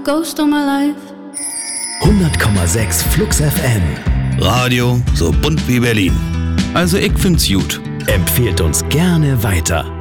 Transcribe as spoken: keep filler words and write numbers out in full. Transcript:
ghost of my life. hundert Komma sechs Flux F M. Radio so bunt wie Berlin. Also ich find's gut. Empfehlt uns gerne weiter.